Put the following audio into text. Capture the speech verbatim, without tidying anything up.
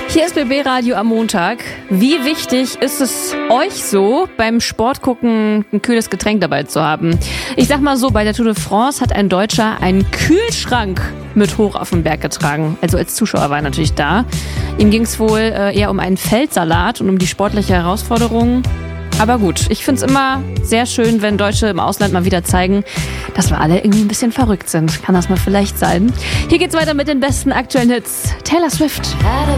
Hier ist B B Radio am Montag. Wie wichtig ist es euch so, beim Sport gucken ein kühles Getränk dabei zu haben? Ich sag mal so, bei der Tour de France hat ein Deutscher einen Kühlschrank mit hoch auf den Berg getragen. Also als Zuschauer war er natürlich da. Ihm ging es wohl äh, eher um einen Feldsalat und um die sportliche Herausforderung. Aber gut, ich find's immer sehr schön, wenn Deutsche im Ausland mal wieder zeigen, dass wir alle irgendwie ein bisschen verrückt sind. Kann das mal vielleicht sein? Hier geht's weiter mit den besten aktuellen Hits. Taylor Swift. Had a